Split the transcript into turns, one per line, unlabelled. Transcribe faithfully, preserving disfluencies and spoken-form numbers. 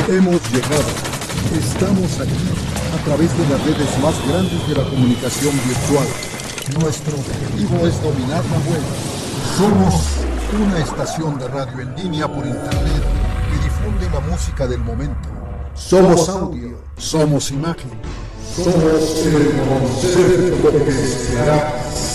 Hemos llegado. Estamos aquí a través de las redes más grandes de la comunicación virtual. Nuestro objetivo es dominar la web. Somos una estación de radio en línea por internet que difunde la música del momento. Somos audio, somos imagen, somos el concepto que se hará